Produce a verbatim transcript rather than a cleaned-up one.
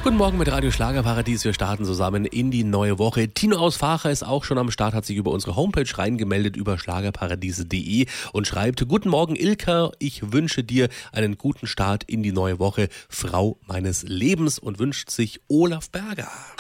Guten Morgen mit Radio Schlagerparadies. Wir starten zusammen in die neue Woche. Tino aus Facher ist auch schon am Start, hat sich über unsere Homepage reingemeldet über schlagerparadiese punkt de und schreibt: Guten Morgen Ilka, ich wünsche dir einen guten Start in die neue Woche, Frau meines Lebens, und wünscht sich Olaf Berger.